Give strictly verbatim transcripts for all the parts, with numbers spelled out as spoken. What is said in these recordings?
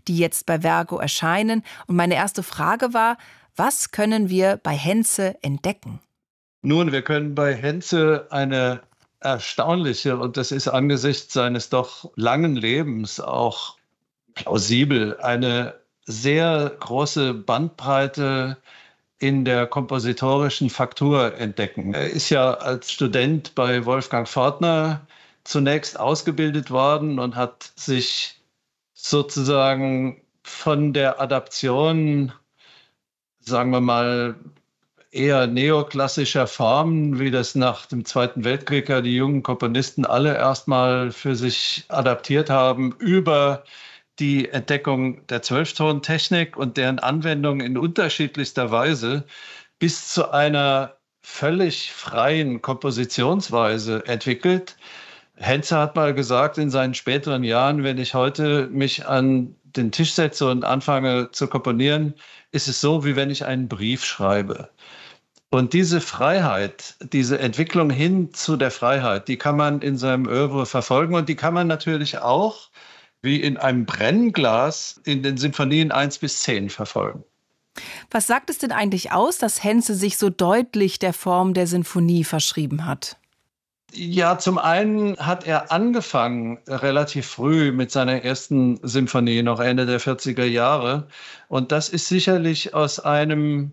die jetzt bei Vergo erscheinen. Und meine erste Frage war, was können wir bei Henze entdecken? Nun, wir können bei Henze eine erstaunliche, und das ist angesichts seines doch langen Lebens auch plausibel, eine sehr große Bandbreite in der kompositorischen Faktur entdecken. Er ist ja als Student bei Wolfgang Fortner zunächst ausgebildet worden und hat sich sozusagen von der Adaption, sagen wir mal, eher neoklassischer Formen, wie das nach dem Zweiten Weltkrieg ja die jungen Komponisten alle erstmal für sich adaptiert haben, über die Entdeckung der Zwölftontechnik und deren Anwendung in unterschiedlichster Weise bis zu einer völlig freien Kompositionsweise entwickelt. Henze hat mal gesagt in seinen späteren Jahren, wenn ich heute mich an den Tisch setze und anfange zu komponieren, ist es so, wie wenn ich einen Brief schreibe. Und diese Freiheit, diese Entwicklung hin zu der Freiheit, die kann man in seinem Œuvre verfolgen und die kann man natürlich auch wie in einem Brennglas in den Sinfonien eins bis zehn verfolgen. Was sagt es denn eigentlich aus, dass Henze sich so deutlich der Form der Sinfonie verschrieben hat? Ja, zum einen hat er angefangen relativ früh mit seiner ersten Symphonie, noch Ende der vierziger Jahre. Und das ist sicherlich aus einem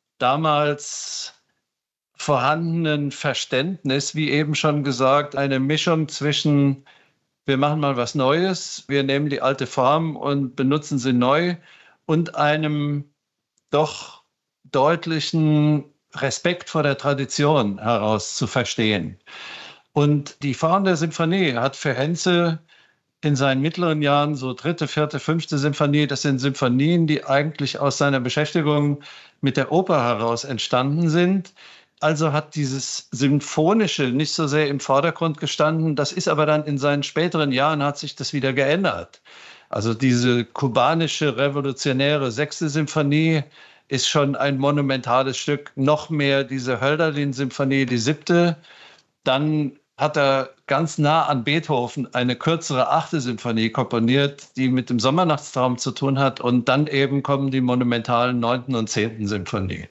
damals vorhandenen Verständnis, wie eben schon gesagt, eine Mischung zwischen wir machen mal was Neues, wir nehmen die alte Form und benutzen sie neu und einem doch deutlichen Respekt vor der Tradition heraus zu verstehen. Und die Form der Symphonie hat für Henze in seinen mittleren Jahren, so dritte, vierte, fünfte Symphonie, das sind Symphonien, die eigentlich aus seiner Beschäftigung mit der Oper heraus entstanden sind. Also hat dieses Symphonische nicht so sehr im Vordergrund gestanden. Das ist aber dann in seinen späteren Jahren hat sich das wieder geändert. Also diese kubanische revolutionäre sechste Symphonie ist schon ein monumentales Stück. Noch mehr diese Hölderlin-Symphonie, die siebte. Dann hat er ganz nah an Beethoven eine kürzere achte Symphonie komponiert, die mit dem Sommernachtstraum zu tun hat. Und dann eben kommen die monumentalen neunten und zehnten Symphonie.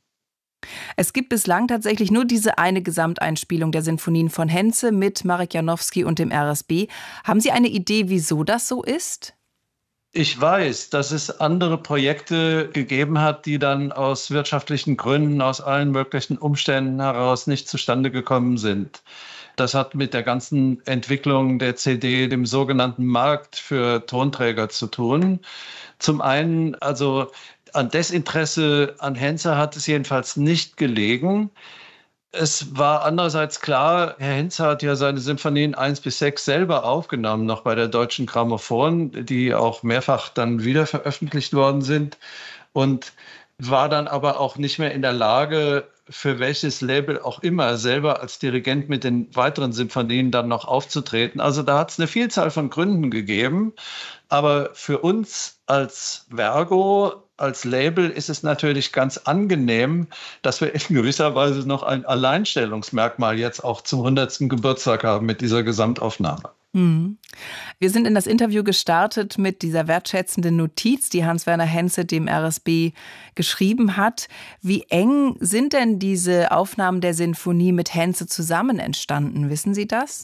Es gibt bislang tatsächlich nur diese eine Gesamteinspielung der Sinfonien von Henze mit Marek Janowski und dem R S B. Haben Sie eine Idee, wieso das so ist? Ich weiß, dass es andere Projekte gegeben hat, die dann aus wirtschaftlichen Gründen, aus allen möglichen Umständen heraus nicht zustande gekommen sind. Das hat mit der ganzen Entwicklung der C D, dem sogenannten Markt für Tonträger zu tun. Zum einen, also an Desinteresse an Henze hat es jedenfalls nicht gelegen. Es war andererseits klar, Herr Henze hat ja seine Symphonien eins bis sechs selber aufgenommen, noch bei der Deutschen Grammophon, die auch mehrfach dann wieder veröffentlicht worden sind. Und war dann aber auch nicht mehr in der Lage, für welches Label auch immer, selber als Dirigent mit den weiteren Symphonien dann noch aufzutreten. Also da hat es eine Vielzahl von Gründen gegeben. Aber für uns als Vergo, als Label ist es natürlich ganz angenehm, dass wir in gewisser Weise noch ein Alleinstellungsmerkmal jetzt auch zum hundertsten Geburtstag haben mit dieser Gesamtaufnahme. Hm. Wir sind in das Interview gestartet mit dieser wertschätzenden Notiz, die Hans-Werner Henze dem R S B geschrieben hat. Wie eng sind denn diese Aufnahmen der Sinfonie mit Henze zusammen entstanden? Wissen Sie das?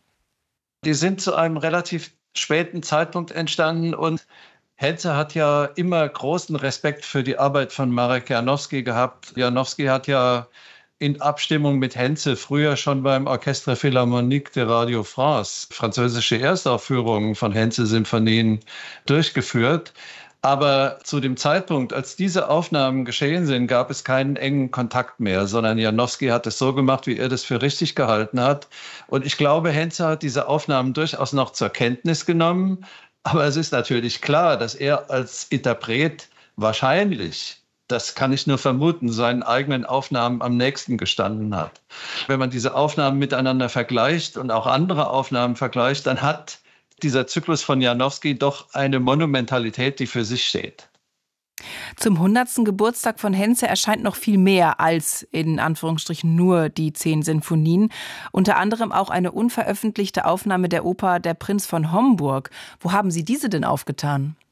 Die sind zu einem relativ späten Zeitpunkt entstanden und Henze hat ja immer großen Respekt für die Arbeit von Marek Janowski gehabt. Janowski hat ja in Abstimmung mit Henze früher schon beim Orchestre Philharmonique de Radio France französische Erstaufführungen von Henze-Symphonien durchgeführt. Aber zu dem Zeitpunkt, als diese Aufnahmen geschehen sind, gab es keinen engen Kontakt mehr, sondern Janowski hat es so gemacht, wie er das für richtig gehalten hat. Und ich glaube, Henze hat diese Aufnahmen durchaus noch zur Kenntnis genommen. Aber es ist natürlich klar, dass er als Interpret wahrscheinlich, das kann ich nur vermuten, seinen eigenen Aufnahmen am nächsten gestanden hat. Wenn man diese Aufnahmen miteinander vergleicht und auch andere Aufnahmen vergleicht, dann hat dieser Zyklus von Janowski doch eine Monumentalität, die für sich steht. Zum hundertsten Geburtstag von Henze erscheint noch viel mehr als in Anführungsstrichen nur die zehn Sinfonien. Unter anderem auch eine unveröffentlichte Aufnahme der Oper Der Prinz von Homburg. Wo haben Sie diese denn aufgetan?